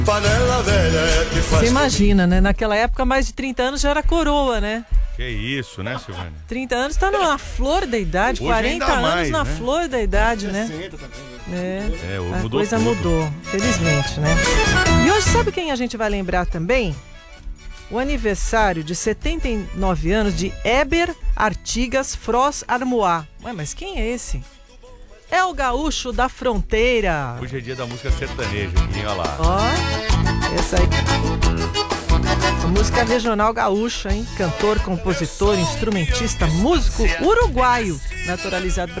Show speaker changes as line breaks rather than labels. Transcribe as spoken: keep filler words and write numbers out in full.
Panela velha é que faz.
Você imagina, né? Naquela época, mais de trinta anos já era coroa, né?
Que isso, né, Silvânia?
trinta anos tá na flor da idade,
Hoje
quarenta
ainda
anos
mais,
na
né?
flor da idade, né?
sessenta também,
É,
É,
a
mudou
coisa
tudo.
mudou, felizmente, né? E hoje, sabe quem a gente vai lembrar também? O aniversário de setenta e nove anos de Heber Artigas Frost Armois. Ué, mas quem é esse? É o gaúcho da fronteira.
Hoje é dia da música sertaneja, aqui, olha lá.
Ó, essa aí. A música regional gaúcha, hein? Cantor, compositor, instrumentista, músico uruguaio, naturalizado brasileiro.